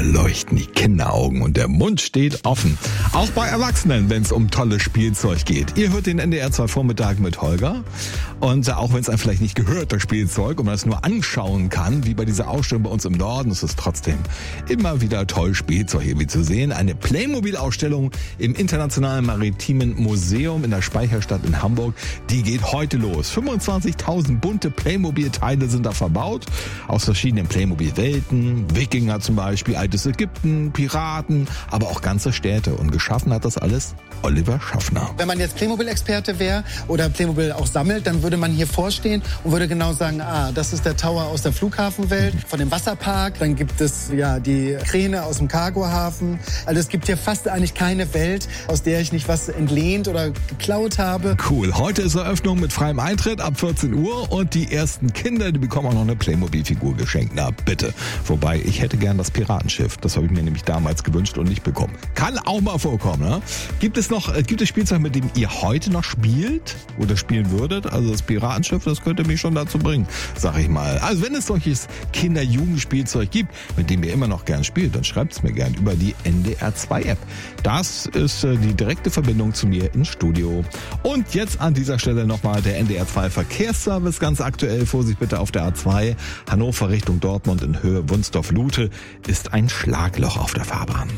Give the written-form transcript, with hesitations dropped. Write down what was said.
leuchten die Kinderaugen und der Mund steht offen. Auch bei Erwachsenen, wenn es um tolles Spielzeug geht. Ihr hört den NDR 2 Vormittag mit Holger. Und auch wenn es einem vielleicht nicht gehört, das Spielzeug, und man es nur anschauen kann, wie bei dieser Ausstellung bei uns im Norden, ist es trotzdem immer wieder toll, Spielzeug irgendwie zu sehen. Eine Playmobil-Ausstellung im Internationalen Maritimen Museum in der Speicherstadt in Hamburg, die geht heute los. 25.000 bunte Playmobil-Teile sind da verbaut, aus verschiedenen Playmobil-Welten, Wikinger zum Beispiel, altes Ägypten, Piraten, aber auch ganze Städte. Und geschaffen hat das alles Oliver Schaffner. Wenn man jetzt Playmobil-Experte wäre oder Playmobil auch sammelt, dann würde man hier vorstehen und würde genau sagen, das ist der Tower aus der Flughafenwelt, von dem Wasserpark. Dann gibt es ja die Kräne aus dem Cargohafen. Also es gibt hier fast eigentlich keine Welt, aus der ich nicht was entlehnt oder geklaut habe. Cool. Heute ist Eröffnung mit freiem Eintritt ab 14 Uhr und die ersten Kinder, die bekommen auch noch eine Playmobil-Figur geschenkt. Na bitte. Wobei, ich hätte gern das Piratenschiff. Das habe ich mir nämlich damals gewünscht und nicht bekommen. Kann auch mal vorkommen, ne? Gibt es Spielzeug, mit dem ihr heute noch spielt oder spielen würdet? Also das Piratenschiff, das könnte mich schon dazu bringen, sag ich mal. Also wenn es solches Kinder-Jugendspielzeug gibt, mit dem ihr immer noch gern spielt, dann schreibt es mir gern über die NDR 2 App. Das ist die direkte Verbindung zu mir ins Studio. Und jetzt an dieser Stelle nochmal der NDR 2 Verkehrsservice, ganz aktuell. Vorsicht bitte auf der A2. Hannover Richtung Dortmund in Höhe Wunsdorf-Lute ist ein Schlagloch auf der Fahrbahn.